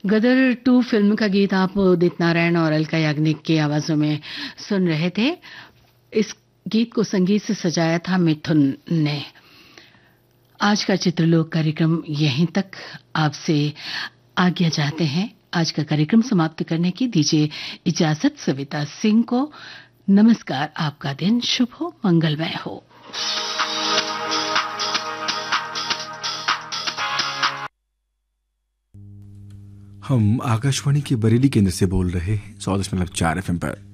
गदर 2 film का गीत आप उदित नारायण और अलका याग्निक की आवाजों में सुन रहे थे। इस गीत को संगीत से सजाया था मिथुन ने। आज का चित्रलोक कार्यक्रम यहीं तक। आपसे आज्ञा चाहते हैं। आज का कार्यक्रम समाप्त करने की दीजिए इजाजत सविता सिंह को। नमस्कार। आपका दिन शुभ हो, मंगलमय हो। हम आकाशवाणी के बरेली केंद्र से बोल रहे हैं 100.4 FM पर।